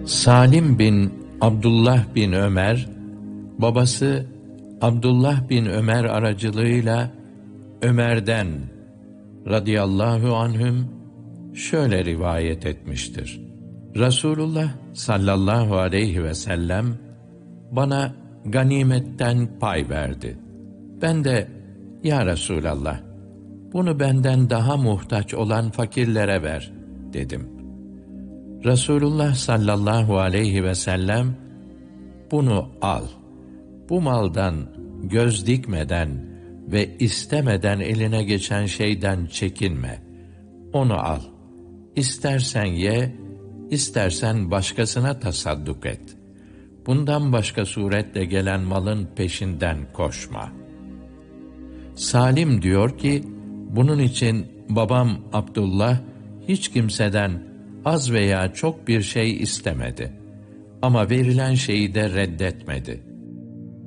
Salim bin Abdullah bin Ömer, babası Abdullah bin Ömer aracılığıyla Ömer'den radıyallahu anhüm şöyle rivayet etmiştir. Resulullah sallallahu aleyhi ve sellem bana ganimetten pay verdi. Ben de ya Resulallah, bunu benden daha muhtaç olan fakirlere ver dedim. Resulullah sallallahu aleyhi ve sellem bunu al. Bu maldan göz dikmeden ve istemeden eline geçen şeyden çekinme. Onu al. İstersen ye, istersen başkasına tasadduk et. Bundan başka suretle gelen malın peşinden koşma. Salim diyor ki, bunun için babam Abdullah hiç kimseden az veya çok bir şey istemedi. Ama verilen şeyi de reddetmedi.